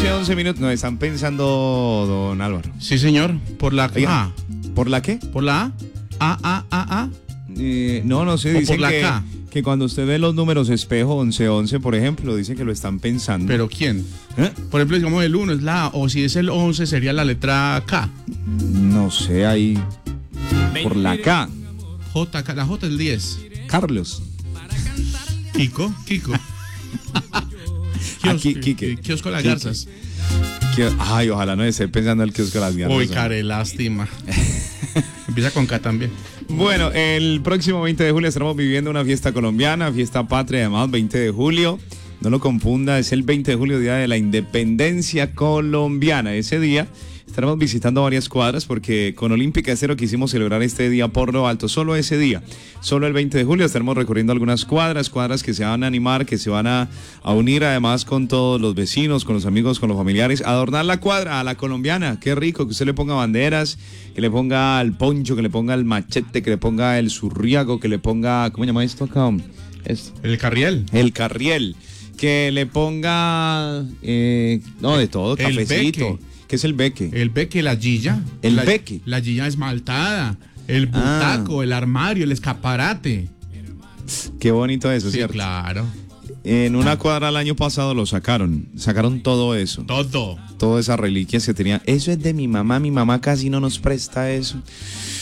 11 minutos. No, están pensando, don Álvaro. Sí, señor. Por la Oiga, A. ¿por la qué? ¿Por la A? No sé, ¿O dicen por la que, K? que cuando usted ve los números espejo 1111, por ejemplo, dicen que lo están pensando. ¿Pero quién? ¿Eh? Por ejemplo, digamos el 1 es la A, o si es el 11 sería la letra K. No sé, ahí. Por la K. La J es el 10. Carlos. Kiko. Aquí, Quique. Kiosco Las Quique. Garzas. Ay, ojalá no esté pensando el kiosco de las garzas. Uy, care, lástima. Empieza con K también. Bueno, el próximo 20 de julio estaremos viviendo una fiesta colombiana, fiesta patria, además, 20 de julio. No lo confunda, es el 20 de julio, día de la independencia colombiana. Ese día estaremos visitando varias cuadras porque con Olímpica Estéreo quisimos celebrar este día por lo alto. Solo ese día, solo el 20 de julio estaremos recorriendo algunas cuadras que se van a animar, que se van a unir además con todos los vecinos, con los amigos, con los familiares, adornar la cuadra a la colombiana. Qué rico que usted le ponga banderas, que le ponga el poncho, que le ponga el machete, que le ponga el zurriago, que le ponga, ¿cómo se llama esto acá? El carriel. El carriel, que le ponga, no, de todo, El cafecito. beque. ¿Qué es el beque? El beque, la gilla. El beque. La gilla esmaltada. El butaco, el armario, el escaparate. Qué bonito eso, Sí, ¿cierto? claro. En una cuadra el año pasado lo sacaron todo eso. Todo. Todas esas reliquias que tenían. Eso es de mi mamá casi no nos presta eso.